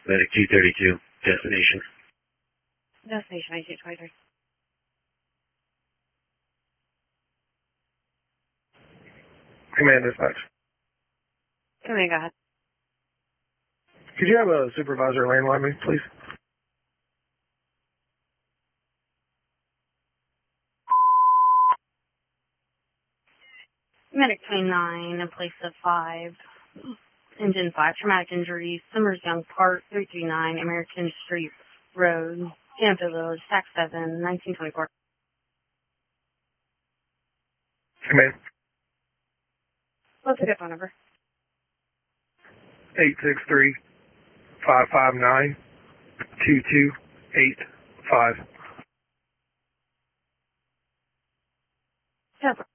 Medic 232, destination. Destination 8223. Command dispatch. Command, go ahead. Could you have a supervisor landline me, please? Medic 29, in place of 5. Engine 5, traumatic injuries, Summers Young Park, 339, American Street Road, Tampa Village, Tax 7, 1924. Command. What's the good phone number? 863-559-2285. Yes.